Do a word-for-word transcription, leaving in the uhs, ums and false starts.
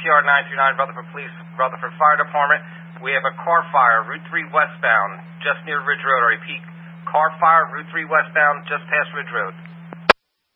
T R nine three nine, Rutherford Police, Rutherford Fire Department. We have a car fire, Route three westbound, just near Ridge Road. I repeat, car fire, Route three westbound, just past Ridge Road.